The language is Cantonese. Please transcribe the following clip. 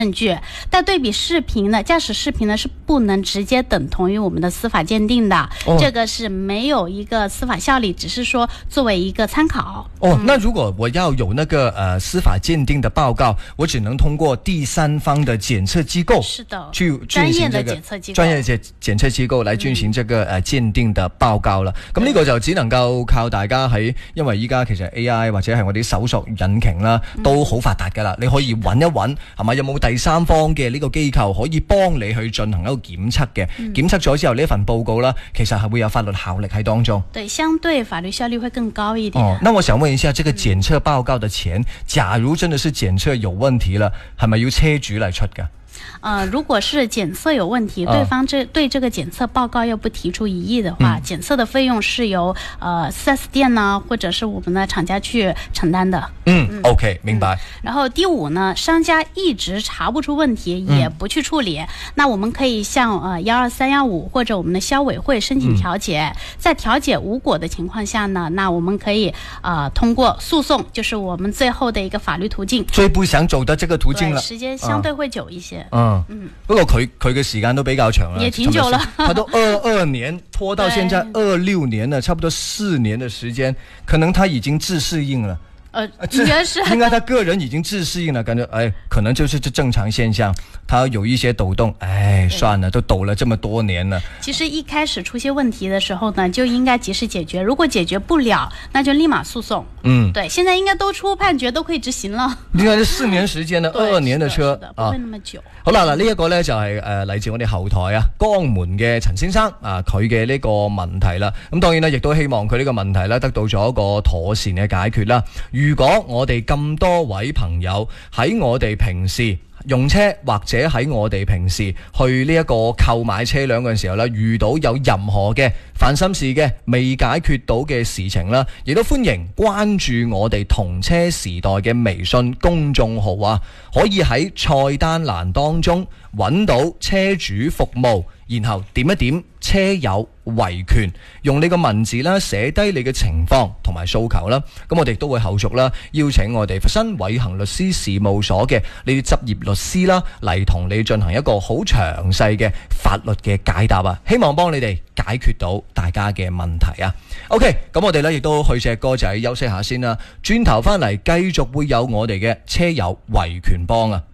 证据，但对比视频呢，驾驶视频呢是不能直接等同于我们的司法鉴定的，这个是没有一个司法效力，只是说作为一个参考。 那如果我要有那个司法鉴定的报告，我只能通过第三方的检测机构， 是的， 去进行这个专业的检测機構嚟進行這個鑑定的報告啦。咁呢個就只能夠靠大家喺，因為依家其實 AI 或者係我哋搜索引擎啦，都好發達噶啦，你可以揾一揾係咪有冇第三方嘅呢個機構可以幫你去進行一個檢測嘅，檢測咗之後呢一份報告啦，其實係會有法律效力喺當中。 對，相對法律效力會更高一點。 那我想問一下，這個檢測報告的錢，假如真的是檢測有問題了，係咪要車主嚟出㗎？ 如果是檢測有問題，對方對這個檢測報告又不提出異議的話，檢測的費用是由4S店呢，或者是我們的廠家去承擔的。 OK， 明白。 然後第五呢，商家一直查不出問題，也不去處理，那我們可以向12315或者我們的消委會申請調解，在調解無果的情況下呢，那我們可以通過訴訟，就是我們最後的一個法律途徑。 最不想走的這個途徑了， 時間相對會久一些。 不過佢嘅時間都比較長啦， 也挺久了， 他都22年拖到現在26年了，差不多4年的時間，可能他已經自適應了。 應該是應該他個人已經自適應了，感覺可能就是這正常現象，他有一些抖動，算了，都抖了這麼多年了。 其實一開始出現問題的時候呢，就應該及時解決，如果解決不了，那就立馬訴訟。對，現在應該都出判決，都可以執行了。 應該是4年時間的22年的車， 不會那麼久。 好啦，呢一個呢就係嚟自我哋後台江門嘅陳先生佢嘅呢個問題啦。咁當然啦，亦都希望佢呢個問題呢得到咗一個妥善嘅解決啦。如果我哋咁多位朋友喺我哋平時用車或者喺我哋平時去呢一個購買車輛嘅時候呢，遇到有任何嘅煩心事嘅未解決到嘅事情啦，亦都歡迎關注我哋同車時代嘅微信公眾號可以喺菜單欄當中揾到車主服務，然後點一點車友維權，用你個文字啦寫低你嘅情況同埋訴求啦，咁我哋都會後續啦邀請我哋佛山偉恒律師事務所嘅呢啲執業律師啦嚟同你進行一個好詳細嘅法律嘅解答希望幫你哋解決到大家嘅問題OK， 咁我哋呢亦都去隻歌仔休息下先啦，轉頭翻嚟繼續會有我哋嘅車友維權幫